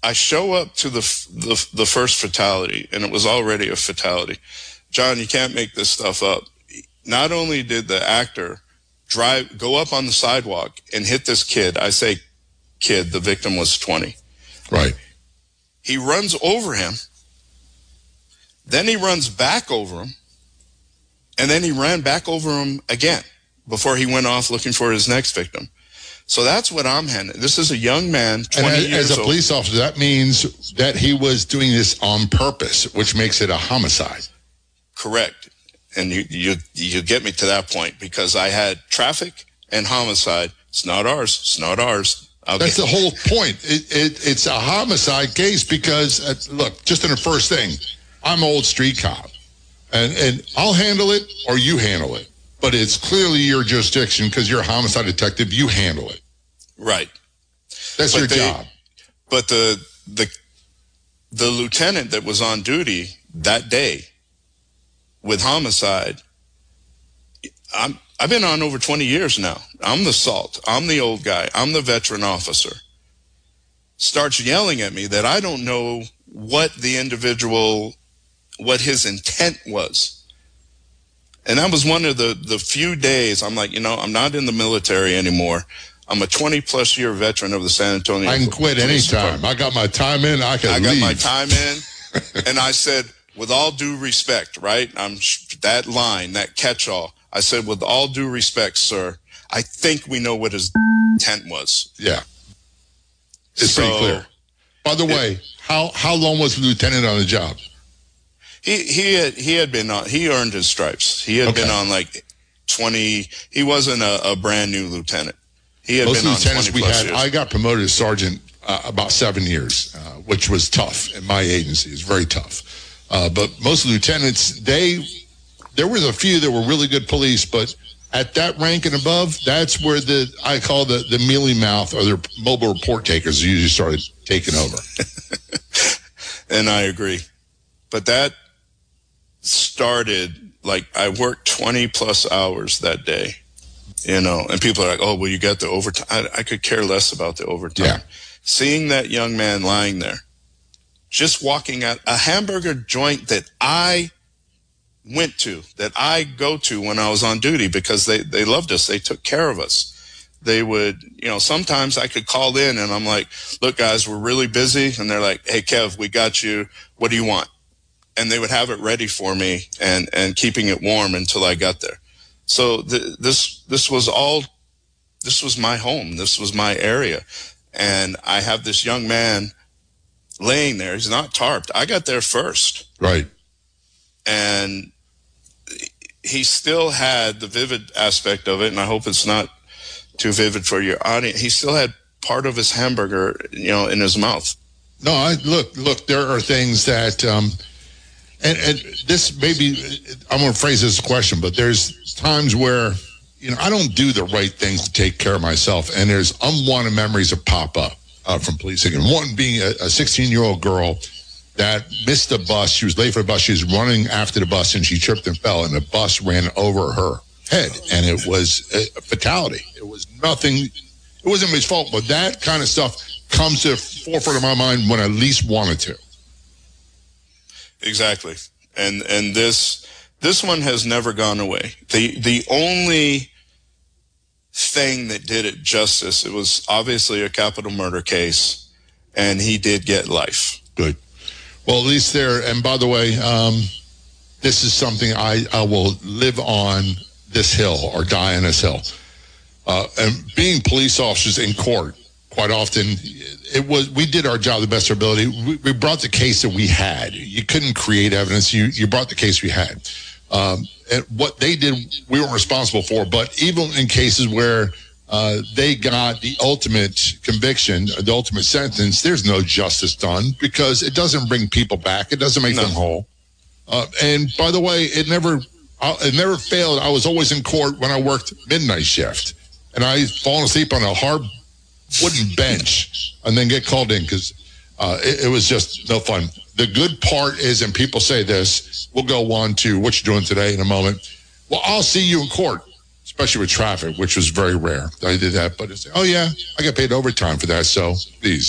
I show up to the first fatality, and it was already a fatality. John, you can't make this stuff up. Not only did the actor go up on the sidewalk and hit this kid, I say kid, the victim was 20. Right. He runs over him, then he runs back over him, and then he ran back over him again before he went off looking for his next victim. So that's what I'm handling. This is a young man, 20 years old. As a police officer, that means that he was doing this on purpose, which makes it a homicide. Correct. And you get me to that point, because I had traffic and homicide. It's not ours. It's not ours. That's the whole point. It's a homicide case because, look, just in the first thing, I'm an old street cop. And I'll handle it or you handle it. But it's clearly your jurisdiction because you're a homicide detective. You handle it. Right. That's your job. But the lieutenant that was on duty that day with homicide, I've been on over 20 years now. I'm the SALT. I'm the old guy. I'm the veteran officer. Starts yelling at me that I don't know what his intent was. And that was one of the few days I'm like, I'm not in the military anymore. I'm a 20-plus year veteran of the San Antonio. I can quit anytime. I got my time in. I got my time in. And I said, with all due respect, right? That line, that catch-all. I said, with all due respect, sir, I think we know what his intent was. Yeah. It's pretty clear. By the way, how long was the lieutenant on the job? He had been on, he earned his stripes. He had been on like 20, he wasn't a brand new lieutenant. He had been on 20 plus years. I got promoted as sergeant about 7 years, which was tough in my agency. It was very tough. But most lieutenants, there was a few that were really good police, but at that rank and above, that's where I call the mealy mouth or the mobile report takers usually started taking over. And I agree. But that started, like, I worked 20 plus hours that day, and people are like, oh, well, you got the overtime. I could care less about the overtime. Yeah. Seeing that young man lying there, just walking at a hamburger joint that I go to when I was on duty, because they loved us. They took care of us. They would, sometimes I could call in and I'm like, look, guys, we're really busy. And they're like, hey, Kev, we got you. What do you want? And they would have it ready for me and keeping it warm until I got there. So this was my home. This was my area. And I have this young man laying there. He's not tarped. I got there first. Right. And he still had the vivid aspect of it, and I hope it's not too vivid for your audience. He still had part of his hamburger, in his mouth. No, look, there are things that, and this maybe, I'm going to phrase this question, but there's times where, I don't do the right things to take care of myself, and there's unwanted memories that pop up from policing. And one being a 16-year-old girl that missed the bus. She was late for the bus. She was running after the bus, and she tripped and fell, and the bus ran over her head, and it was a fatality. It was nothing. It wasn't anybody's fault, but that kind of stuff comes to the forefront of my mind when I least wanted to. Exactly. And this one has never gone away. The only thing that did it justice, it was obviously a capital murder case, and he did get life. Good. Well, at least there, and by the way, this is something I will live on this hill or die on this hill. And being police officers in court, quite often, we did our job the best of our ability. We brought the case that we had. You couldn't create evidence. You brought the case we had. And what they did, we weren't responsible for. But even in cases where they got the ultimate conviction, the ultimate sentence, there's no justice done because it doesn't bring people back. It doesn't make them whole. And by the way, it never failed. I was always in court when I worked midnight shift, and I fallen asleep on a hard wooden bench and then get called in because it was just no fun. The good part is, and people say this, we'll go on to what you're doing today in a moment. Well, I'll see you in court, especially with traffic, which was very rare. I did that, but it's, oh yeah, I got paid overtime for that, so please.